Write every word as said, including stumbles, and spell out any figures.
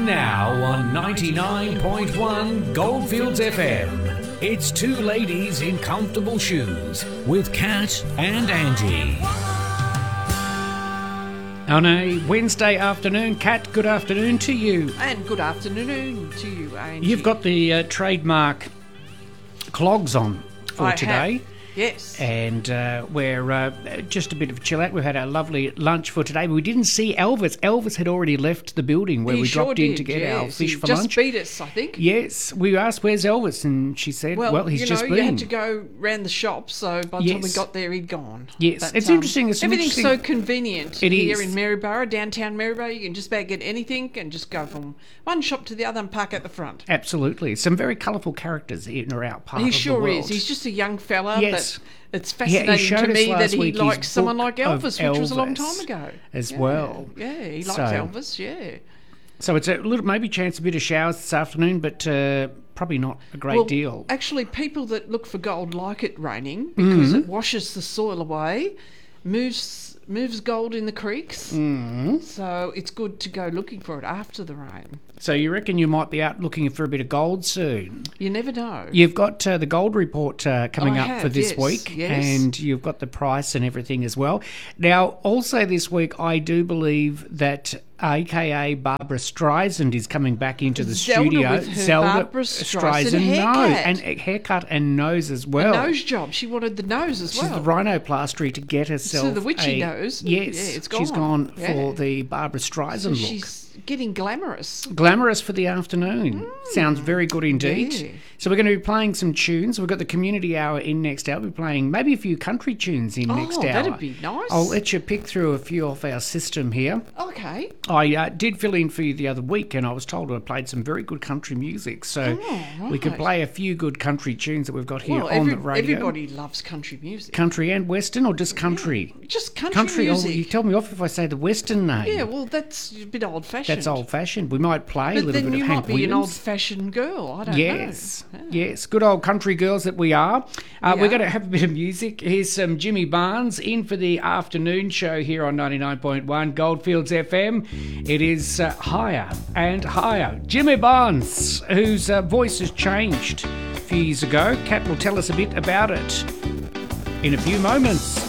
Now on ninety-nine point one Goldfields F M, it's two ladies in comfortable shoes with Kat and Angie. On a Wednesday afternoon, Kat, good afternoon to you. And good afternoon to you, Angie. You've got the uh, trademark clogs on for I today. have. Yes. And uh, we're uh, just a bit of a chill out. We've had our lovely lunch for today, but we didn't see Elvis. Elvis had already left the building where he we sure dropped did, in to get yes. our fish he for just lunch. beat us, I think. Yes. We asked, where's Elvis? And she said, well, Well, he's you just know, been. you had to go round the shop, so by the time we Yes. got there, he'd gone. Yes. But, It's interesting, it's everything's interesting- so convenient It here is. in Maryborough, downtown Maryborough. You can just about get anything and just go from one shop to the other and park at the front. Absolutely. Some very colourful characters in or out part He of the sure world. is. He's just a young fella. Yes. But it's Yeah, he fascinating showed to us me last that he week his likes someone book like of Elvis, which was a long Elvis time ago. as Yeah, well. Yeah, he likes So- Elvis, yeah. So it's a little, maybe chance a bit of showers this afternoon, but uh, probably not a great well, deal. Actually, people that look for gold like it raining because Mm-hmm. it washes the soil away, moves moves gold in the creeks. Mm-hmm. So it's good to go looking for it after the rain. So you reckon you might be out looking for a bit of gold soon? You never know. You've got uh, the gold report uh, coming I up have, for this yes, week, yes. and you've got the price and everything as well. Now, also this week, I do believe that A K A Barbara Streisand is coming back into the Zelda studio. with her Barbra Streisand nose haircut. and uh, haircut and nose as A well. nose job. She wanted the nose as She's well. the rhinoplasty to get herself the witchy a- nose. Yes, Yeah, it's she's gone. gone Yeah. for the Barbara Streisand So look. she's getting glamorous. Glamorous for the afternoon. Sounds very good indeed. yeah. So we're going to be playing some tunes. We've got the community hour in next hour. We'll be playing maybe a few country tunes in Oh, next hour. that'd be nice. I'll let you pick through a few off our system here. Okay. I uh, did fill in for you the other week, and I was told I played some very good country music. So Oh, we could right. play a few good country tunes that we've got here Well, on every, the radio. everybody loves country music. Country and western, or just country? Just country, Country. Oh, music. you tell me off if I say the western name. Yeah, well, that's a bit old-fashioned. That's old-fashioned. We might play a But little then bit you of might Hank be Williams. an old-fashioned girl. I don't Yes, know. yes, good old country girls that we are. Uh, We we're are. going to have a bit of music. Here's some Jimmy Barnes in for the afternoon show here on ninety-nine point one Goldfields F M. It is uh, higher and higher. Jimmy Barnes, whose uh, voice has changed a few years ago. Kat will tell us a bit about it in a few moments.